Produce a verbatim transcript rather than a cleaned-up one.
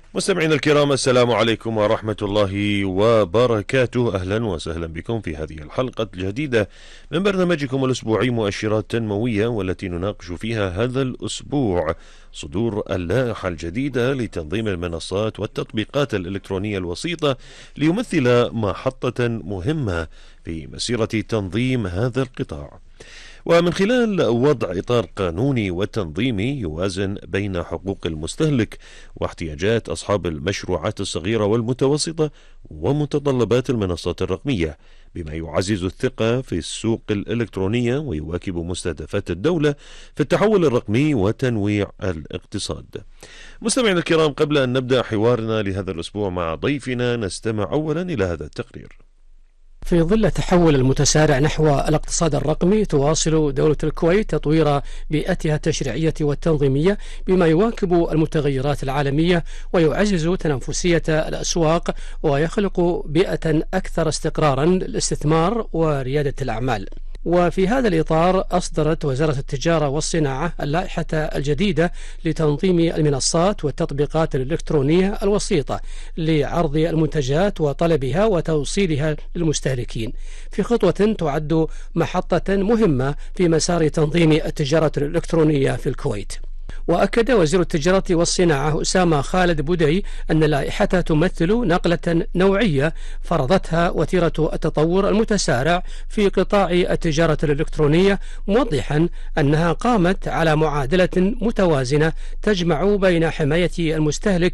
مستمعينا الكرام، السلام عليكم ورحمة الله وبركاته. أهلا وسهلا بكم في هذه الحلقة الجديدة من برنامجكم الأسبوعي مؤشرات تنموية، والتي نناقش فيها هذا الأسبوع صدور اللائحة الجديدة لتنظيم المنصات والتطبيقات الإلكترونية الوسيطة، ليمثل محطة مهمة في مسيرة تنظيم هذا القطاع، ومن خلال وضع إطار قانوني وتنظيمي يوازن بين حقوق المستهلك واحتياجات أصحاب المشروعات الصغيرة والمتوسطة ومتطلبات المنصات الرقمية، بما يعزز الثقة في السوق الإلكترونية ويواكب مستهدفات الدولة في التحول الرقمي وتنويع الاقتصاد. مستمعينا الكرام، قبل أن نبدأ حوارنا لهذا الأسبوع مع ضيفنا، نستمع أولا إلى هذا التقرير. في ظل التحول المتسارع نحو الاقتصاد الرقمي، تواصل دولة الكويت تطوير بيئتها التشريعية والتنظيمية بما يواكب المتغيرات العالمية ويعزز تنافسية الأسواق ويخلق بيئة أكثر استقرارا للاستثمار وريادة الأعمال. وفي هذا الإطار أصدرت وزارة التجارة والصناعة اللائحة الجديدة لتنظيم المنصات والتطبيقات الإلكترونية الوسيطة لعرض المنتجات وطلبها وتوصيلها للمستهلكين، في خطوة تعد محطة مهمة في مسار تنظيم التجارة الإلكترونية في الكويت. وأكد وزير التجارة والصناعة أسامة خالد بودي أن اللائحة تمثل نقلة نوعية فرضتها وتيرة التطور المتسارع في قطاع التجارة الإلكترونية، موضحا أنها قامت على معادلة متوازنة تجمع بين حماية المستهلك